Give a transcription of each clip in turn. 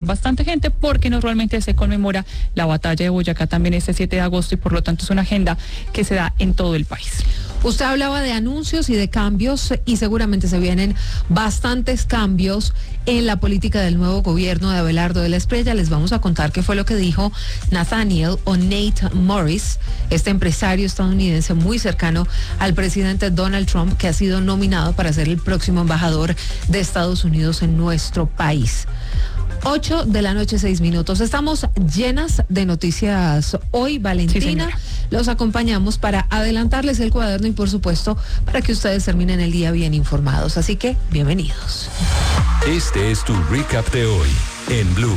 bastante gente porque normalmente se conmemora la batalla de Boyacá también este 7 de agosto y por lo tanto es una agenda que se da en todo el país. Usted hablaba de anuncios y de cambios y seguramente se vienen bastantes cambios en la política del nuevo gobierno de Abelardo de la Espriella. Les vamos a contar qué fue lo que dijo Nathaniel o Nate Morris, este empresario estadounidense muy cercano al presidente Donald Trump, que ha sido nominado para ser el próximo embajador de Estados Unidos en nuestro país. 8 de la noche, 6 minutos. Estamos llenas de noticias hoy, Valentina. Sí, los acompañamos para adelantarles el cuaderno y, por supuesto, para que ustedes terminen el día bien informados. Así que, bienvenidos. Este es tu recap de hoy en Blue.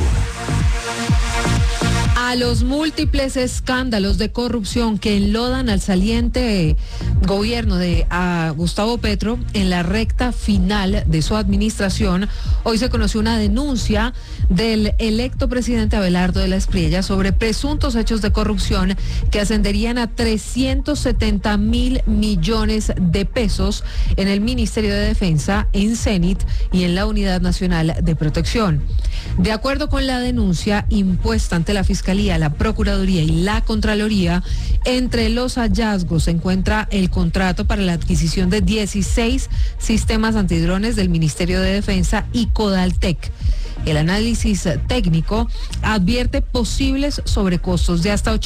A los múltiples escándalos de corrupción que enlodan al saliente gobierno de Gustavo Petro en la recta final de su administración, hoy se conoció una denuncia del electo presidente Abelardo de la Espriella sobre presuntos hechos de corrupción que ascenderían a 370.000 millones de pesos en el Ministerio de Defensa, en CENIT y en la Unidad Nacional de Protección. De acuerdo con la denuncia impuesta ante la Fiscalía, la Procuraduría y la Contraloría, entre los hallazgos se encuentra el contrato para la adquisición de 16 sistemas antidrones del Ministerio de Defensa y Codaltec. El análisis técnico advierte posibles sobrecostos de hasta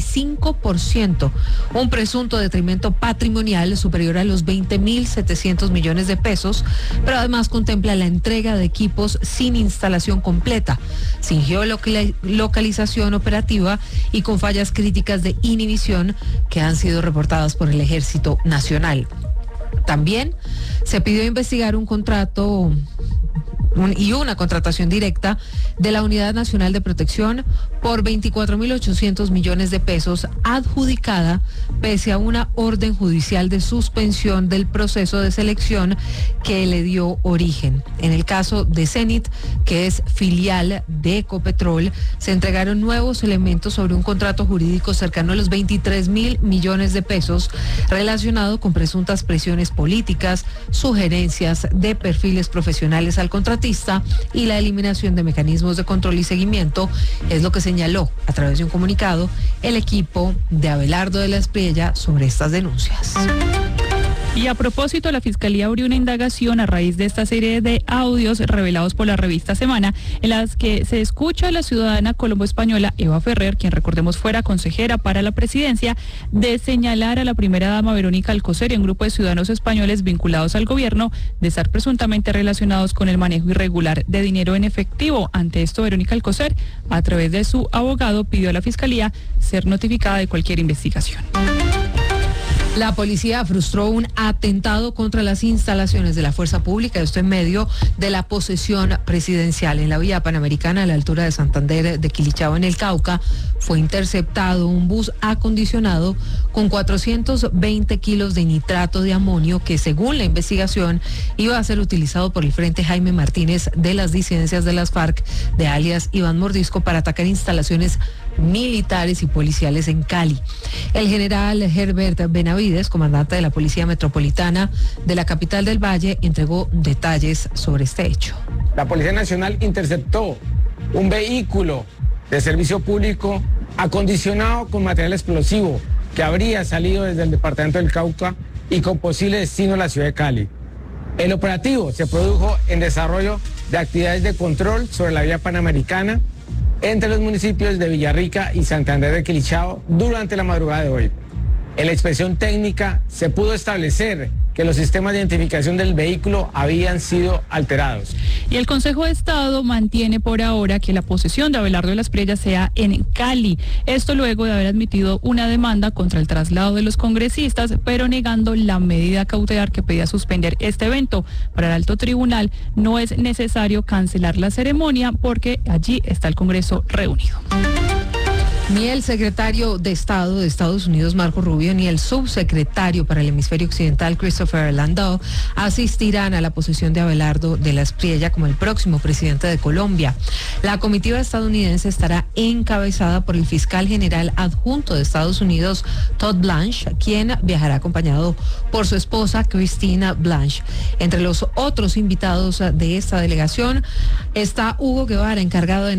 85%, un presunto detrimento patrimonial superior a los 20.700 millones de pesos, pero además contempla la entrega de equipos sin instalación completa, sin geolocalización operativa y con fallas críticas de inhibición que han sido reportadas por el Ejército Nacional. También se pidió investigar un contrato y una contratación directa de la Unidad Nacional de Protección por 24.800 millones de pesos adjudicada pese a una orden judicial de suspensión del proceso de selección que le dio origen. En el caso de CENIT, que es filial de Ecopetrol, se entregaron nuevos elementos sobre un contrato jurídico cercano a los 23.000 millones de pesos relacionado con presuntas presiones políticas, sugerencias de perfiles profesionales al contratista y la eliminación de mecanismos de control y seguimiento, es lo que señaló a través de un comunicado el equipo de Abelardo de la Espriella sobre estas denuncias. Y a propósito, la Fiscalía abrió una indagación a raíz de esta serie de audios revelados por la revista Semana, en las que se escucha a la ciudadana colombo-española Eva Ferrer, quien recordemos fuera consejera para la presidencia, de señalar a la primera dama Verónica Alcocer y un grupo de ciudadanos españoles vinculados al gobierno de estar presuntamente relacionados con el manejo irregular de dinero en efectivo. Ante esto, Verónica Alcocer, a través de su abogado, pidió a la Fiscalía ser notificada de cualquier investigación. La policía frustró un atentado contra las instalaciones de la fuerza pública, esto en medio de la posesión presidencial. En la vía Panamericana, a la altura de Santander de Quilichao, en el Cauca, fue interceptado un bus acondicionado con 420 kilos de nitrato de amonio que, según la investigación, iba a ser utilizado por el Frente Jaime Martínez de las disidencias de las FARC, de alias Iván Mordisco, para atacar instalaciones militares y policiales en Cali. El general Herbert Benavides, comandante de la Policía Metropolitana de la capital del Valle, entregó detalles sobre este hecho. La Policía Nacional interceptó un vehículo de servicio público acondicionado con material explosivo que habría salido desde el departamento del Cauca y con posible destino a la ciudad de Cali. El operativo se produjo en desarrollo de actividades de control sobre la vía Panamericana entre los municipios de Villarrica y Santander de Quilichao durante la madrugada de hoy. En la inspección técnica se pudo establecer que los sistemas de identificación del vehículo habían sido alterados. Y el Consejo de Estado mantiene por ahora que la posesión de Abelardo de la Espriella sea en Cali. Esto luego de haber admitido una demanda contra el traslado de los congresistas, pero negando la medida cautelar que pedía suspender este evento. Para el alto tribunal no es necesario cancelar la ceremonia porque allí está el Congreso reunido. Ni el secretario de Estado de Estados Unidos, Marco Rubio, ni el subsecretario para el hemisferio occidental, Christopher Landau, asistirán a la posesión de Abelardo de la Espriella como el próximo presidente de Colombia. La comitiva estadounidense estará encabezada por el fiscal general adjunto de Estados Unidos, Todd Blanche, quien viajará acompañado por su esposa, Christina Blanche. Entre los otros invitados de esta delegación está Hugo Guevara, encargado de